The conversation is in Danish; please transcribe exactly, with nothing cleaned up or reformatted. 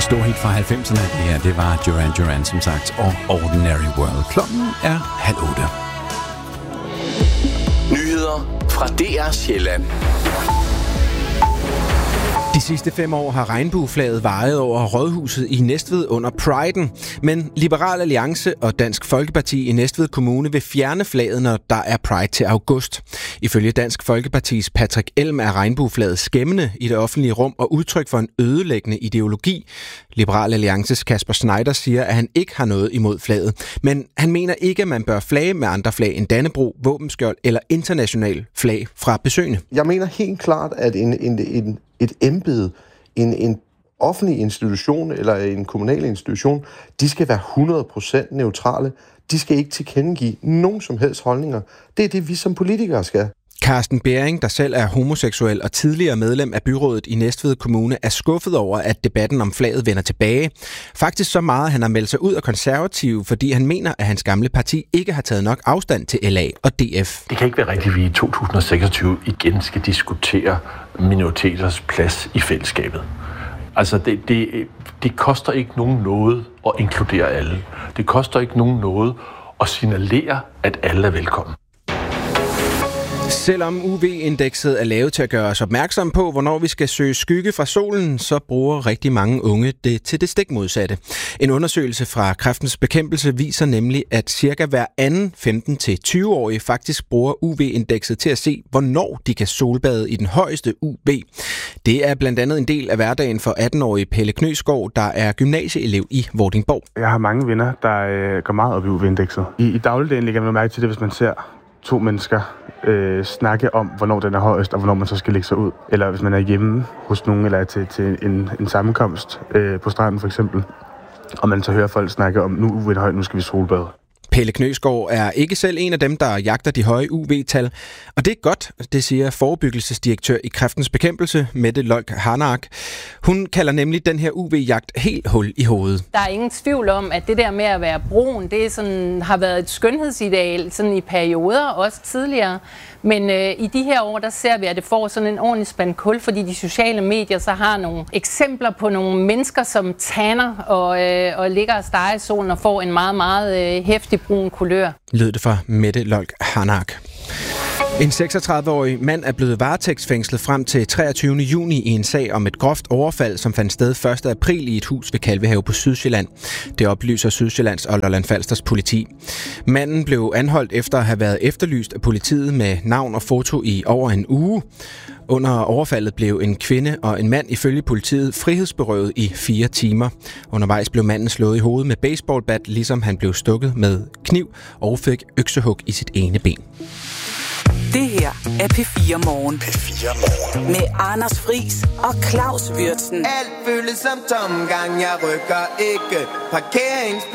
Storhit fra halvfemserne. Det her, det var Duran Duran, som sagt, og Ordinary World. Klokken er halv otte. Nyheder fra D R Sjælland. De sidste fem år har regnbueflaget vajet over Rådhuset i Næstved under Priden. Men Liberal Alliance og Dansk Folkeparti i Næstved Kommune vil fjerne flaget, når der er Pride til august. Ifølge Dansk Folkepartis Patrick Elm er regnbueflaget skæmmende i det offentlige rum og udtryk for en ødelæggende ideologi. Liberal Alliances Kasper Schneider siger, at han ikke har noget imod flaget. Men han mener ikke, at man bør flage med andre flag end Dannebrog, våbenskjold eller international flag fra besøgende. Jeg mener helt klart, at en, en, en et embede, en, en offentlig institution eller en kommunal institution, de skal være hundrede procent neutrale. De skal ikke tilkendegive nogen som helst holdninger. Det er det, vi som politikere skal. Carsten Bering, der selv er homoseksuel og tidligere medlem af byrådet i Næstved Kommune, er skuffet over, at debatten om flaget vender tilbage. Faktisk så meget, at han har meldt sig ud af Konservative, fordi han mener, at hans gamle parti ikke har taget nok afstand til L A og D F. Det kan ikke være rigtigt, at vi i to tusind og seksogtyve igen skal diskutere minoriteters plads i fællesskabet. Altså, det, det, det koster ikke nogen noget at inkludere alle. Det koster ikke nogen noget at signalere, at alle er velkommen. Selvom U V-indekset er lavet til at gøre os opmærksom på, hvornår vi skal søge skygge fra solen, så bruger rigtig mange unge det til det stik modsatte. En undersøgelse fra Kræftens Bekæmpelse viser nemlig, at cirka hver anden femten til tyve-årige faktisk bruger U V-indekset til at se, hvornår de kan solbade i den højeste U V. Det er blandt andet en del af hverdagen for atten-årige Pelle Knøsgaard, der er gymnasieelev i Vordingborg. Jeg har mange venner, der øh, går meget op i U V-indekset. I, i dagligdagen lægger man mærke til det, hvis man ser to mennesker øh, snakke om, hvornår den er højest, og hvornår man så skal lægge sig ud. Eller hvis man er hjemme hos nogen, eller er til, til en, en sammenkomst øh, på stranden for eksempel, og man så hører folk snakke om, nu er det højt, nu skal vi solbade. Pelle Knøsgaard er ikke selv en af dem, der jagter de høje U V-tal. Og det er godt, det siger forebyggelsesdirektør i Kræftens Bekæmpelse, Mette Lolk Harnak. Hun kalder nemlig den her U V-jagt helt hul i hovedet. Der er ingen tvivl om, at det der med at være brun, det er sådan, har været et skønhedsideal sådan i perioder, også tidligere. Men øh, i de her år, der ser vi, at det får sådan en ordentlig spand kul, fordi de sociale medier så har nogle eksempler på nogle mennesker, som tanner og, øh, og ligger og steger i solen og får en meget, meget øh, hæftig brun kulør. Lød det fra Mette Lolk Harnak. En seksogtredive-årig mand er blevet varetægtsfængslet frem til treogtyvende juni i en sag om et groft overfald, som fandt sted første april i et hus ved Kalvehave på Sydsjælland. Det oplyser Sydsjællands og Lolland Falsters politi. Manden blev anholdt efter at have været efterlyst af politiet med navn og foto i over en uge. Under overfaldet blev en kvinde og en mand ifølge politiet frihedsberøvet i fire timer. Undervejs blev manden slået i hovedet med baseballbat, ligesom han blev stukket med kniv og fik øksehug i sit ene ben. Det her er P fire Morgen. P fire Morgen. Med Anders Friis og Claus Würtzen. Alt føles som tomgang, jeg rykker ikke. Parkeringsplads.